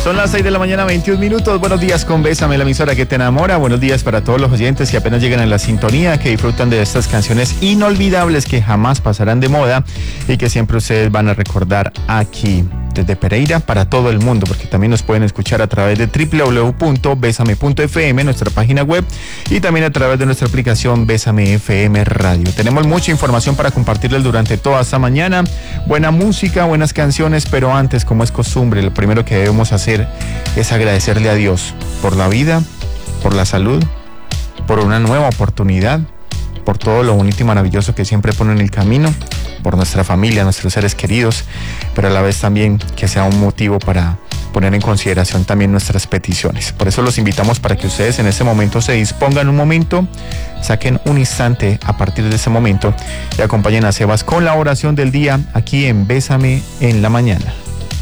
Son las 6 de la mañana, 21 minutos. Buenos días con Bésame, la emisora que te enamora. Buenos días para todos los oyentes que apenas llegan a la sintonía, que disfrutan de estas canciones inolvidables que jamás pasarán de moda y que siempre ustedes van a recordar aquí desde Pereira para todo el mundo, porque también nos pueden escuchar a través de www.besame.fm, nuestra página web, y también a través de nuestra aplicación Bésame FM Radio. Tenemos mucha información para compartirles durante toda esta mañana, buena música, buenas canciones, pero antes, como es costumbre, lo primero que debemos hacer es agradecerle a Dios por la vida, por la salud, por una nueva oportunidad, por todo lo bonito y maravilloso que siempre pone en el camino, por nuestra familia, nuestros seres queridos, pero a la vez también que sea un motivo para poner en consideración también nuestras peticiones. Por eso los invitamos para que ustedes en ese momento se dispongan un momento, saquen un instante a partir de ese momento y acompañen a Sebas con la oración del día aquí en Bésame en la mañana.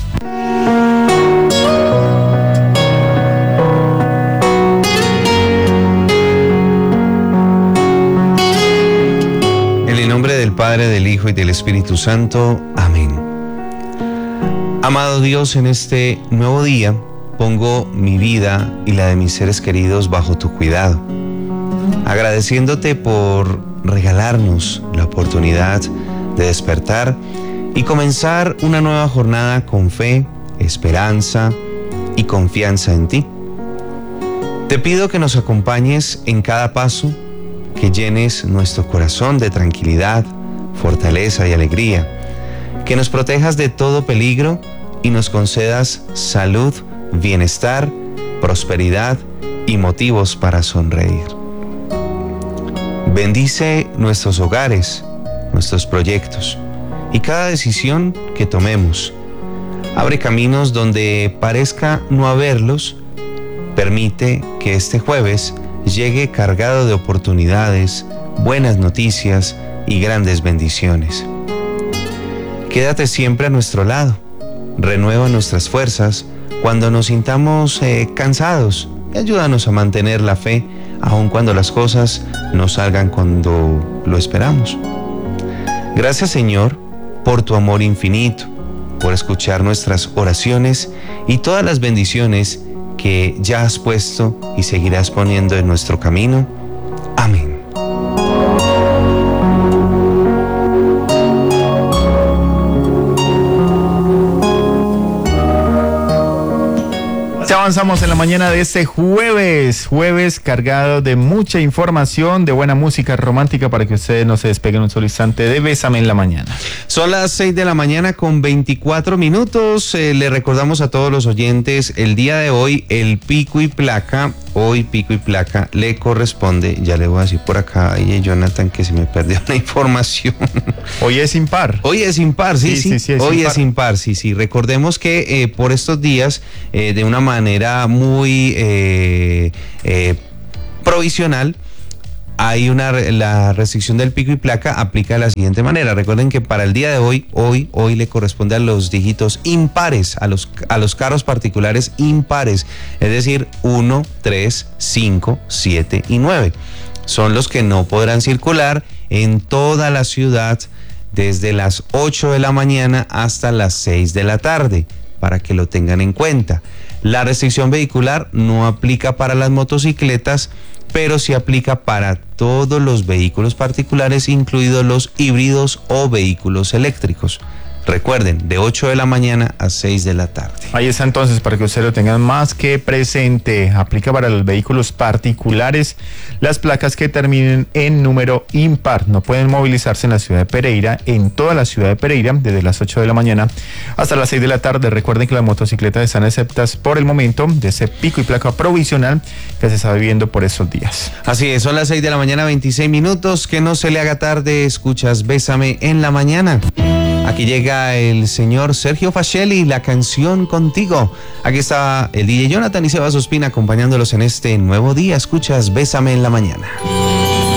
Del Padre, del Hijo y del Espíritu Santo. Amén. Amado Dios, en este nuevo día pongo mi vida y la de mis seres queridos bajo tu cuidado, agradeciéndote por regalarnos la oportunidad de despertar y comenzar una nueva jornada con fe, esperanza y confianza en ti. Te pido que nos acompañes en cada paso, que llenes nuestro corazón de tranquilidad, fortaleza y alegría, que nos protejas de todo peligro y nos concedas salud, bienestar, prosperidad y motivos para sonreír. Bendice nuestros hogares, nuestros proyectos y cada decisión que tomemos. Abre caminos donde parezca no haberlos. Permite que este jueves llegue cargado de oportunidades, buenas noticias y grandes bendiciones. Quédate siempre a nuestro lado. Renueva nuestras fuerzas cuando nos sintamos cansados y ayúdanos a mantener la fe aun cuando las cosas no salgan cuando lo esperamos. Gracias, Señor, por tu amor infinito, por escuchar nuestras oraciones y todas las bendiciones que ya has puesto y seguirás poniendo en nuestro camino. Amén. Ya avanzamos en la mañana de este jueves cargado de mucha información, de buena música romántica para que ustedes no se despeguen un solo instante de Bésame en la mañana. Son las 6 de la mañana con 24 minutos. Le recordamos a todos los oyentes, el día de hoy el pico y placa, le corresponde, ya le voy a decir por acá, Jonathan, que se me perdió la información. Hoy es impar. Hoy es impar, sí. Hoy es impar, sí. Recordemos que por estos días, de una manera muy provisional, hay la restricción del pico y placa aplica de la siguiente manera. Recuerden que para el día de hoy le corresponde a los dígitos impares, a los carros particulares impares, es decir, 1, 3, 5, 7 y 9. Son los que no podrán circular en toda la ciudad desde las 8 de la mañana hasta las 6 de la tarde, para que lo tengan en cuenta. La restricción vehicular no aplica para las motocicletas, pero sí aplica para todos los vehículos particulares, incluidos los híbridos o vehículos eléctricos. Recuerden, de 8 de la mañana a 6 de la tarde. Ahí está entonces, para que ustedes lo tengan más que presente. Aplica para los vehículos particulares las placas que terminen en número impar. No pueden movilizarse en la ciudad de Pereira, en toda la ciudad de Pereira, desde las 8 de la mañana hasta las 6 de la tarde. Recuerden que las motocicletas están exceptas por el momento de ese pico y placa provisional que se está viviendo por esos días. Así es, son las 6 de la mañana, 26 minutos. Que no se le haga tarde, escuchas Bésame en la mañana. Aquí llega el señor Sergio Facelli, la canción Contigo. Aquí está el DJ Jonathan y Sebas Ospina acompañándolos en este nuevo día. Escuchas Bésame en la mañana.